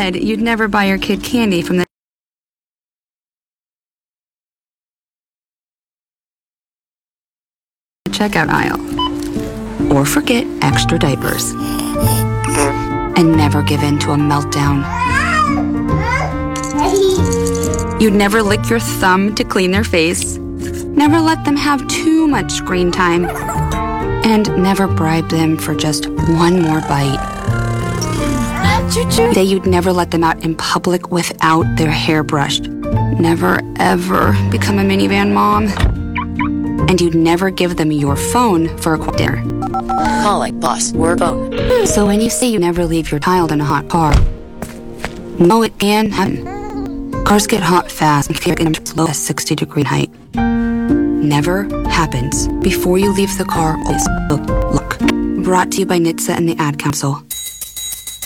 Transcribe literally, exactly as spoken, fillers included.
said you'd never buy your kid candy from the checkout aisle. Or forget extra diapers. And never give in to a meltdown. You'd never lick your thumb to clean their face. Never let them have too much screen time. And never bribe them for just one more bite. That you'd never let them out in public without their hair brushed. Never, ever become a minivan mom. And you'd never give them your phone for a quick dinner. Calling boss, we're phone. So when you say you never leave your child in a hot car, no, it can happen. Cars get hot fast and get as low as sixty degree height. Never happens. Before you leave the car, always look. Look. Brought to you by N H T S A and the Ad Council.